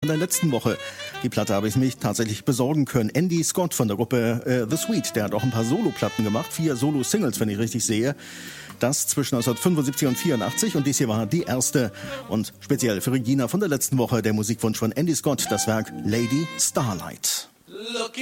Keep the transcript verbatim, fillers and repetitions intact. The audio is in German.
der letzten Woche. Die Platte habe ich mich tatsächlich besorgen können. Andy Scott von der Gruppe äh, The Sweet, der hat auch ein paar Soloplatten gemacht, vier Solo-Singles, wenn ich richtig sehe. Das zwischen neunzehnhundertfünfundsiebzig und vierundachtzig und dies hier war die erste und speziell für Regina von der letzten Woche der Musikwunsch von Andy Scott, das Werk Lady Starlight.